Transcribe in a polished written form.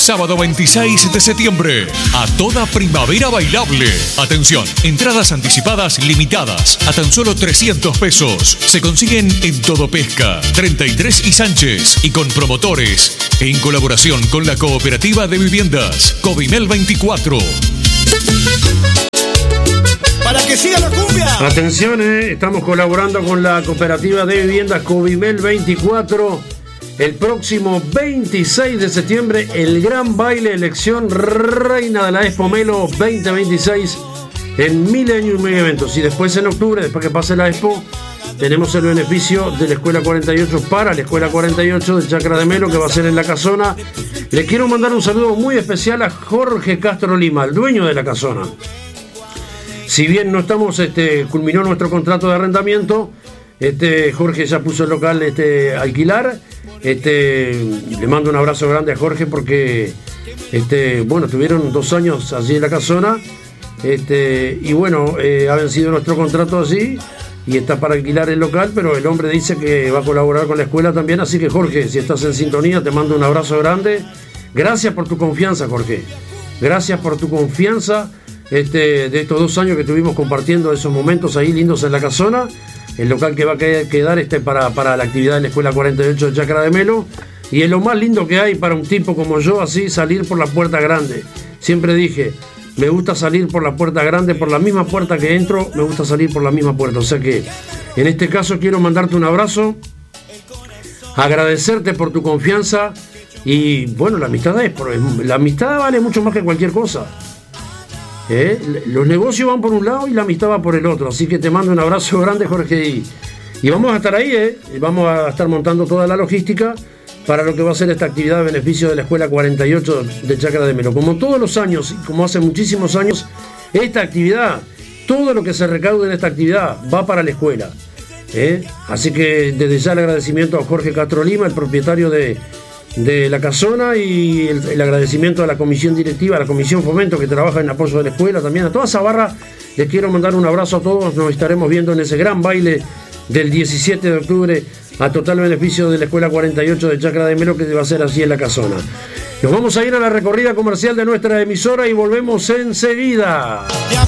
sábado 26 de septiembre, a toda primavera bailable. Atención, entradas anticipadas limitadas a tan solo 300 pesos. Se consiguen en Todo Pesca, 33 y Sánchez, y con promotores, en colaboración con la Cooperativa de Viviendas Covimel 24. Para que siga la cumbia. Atención, estamos colaborando con la Cooperativa de Viviendas Covimel 24. El próximo 26 de septiembre, el gran baile elección reina de la Expo Melo 2026 en Millennium Mega Eventos. Y después en octubre, después que pase la Expo, tenemos el beneficio de la Escuela 48 para la Escuela 48 de Chacra de Melo, que va a ser en La Casona. Le quiero mandar un saludo muy especial a Jorge Castro Lima, el dueño de La Casona. Si bien no estamos, culminó nuestro contrato de arrendamiento, Jorge ya puso el local a alquilar. Le mando un abrazo grande a Jorge porque tuvieron 2 años allí en La Casona, y bueno, ha vencido nuestro contrato así y está para alquilar el local, pero el hombre dice que va a colaborar con la escuela también, así que Jorge, si estás en sintonía, te mando un abrazo grande. Gracias por tu confianza, Jorge. Gracias por tu confianza de estos 2 años que estuvimos compartiendo esos momentos ahí lindos en La Casona. El local que va a quedar para la actividad de la Escuela 48 de Chacra de Melo. Y es lo más lindo que hay para un tipo como yo, así salir por la puerta grande. Siempre dije, me gusta salir por la puerta grande, por la misma puerta que entro, me gusta salir por la misma puerta. O sea que, en este caso, quiero mandarte un abrazo, agradecerte por tu confianza. Y bueno, la amistad vale mucho más que cualquier cosa. Los negocios van por un lado y la amistad va por el otro, así que te mando un abrazo grande, Jorge, y vamos a estar ahí, vamos a estar montando toda la logística para lo que va a ser esta actividad de beneficio de la Escuela 48 de Chacra de Melo. Como todos los años, como hace muchísimos años, esta actividad, todo lo que se recaude en esta actividad va para la escuela, así que desde ya el agradecimiento a Jorge Castro Lima, el propietario de La Casona, y el agradecimiento a la comisión directiva, a la comisión Fomento que trabaja en apoyo de la escuela, también a toda esa barra. Les quiero mandar un abrazo a todos. Nos estaremos viendo en ese gran baile del 17 de octubre a total beneficio de la Escuela 48 de Chacra de Melo, que va a ser así en La Casona. Nos vamos a ir a la recorrida comercial de nuestra emisora y volvemos enseguida.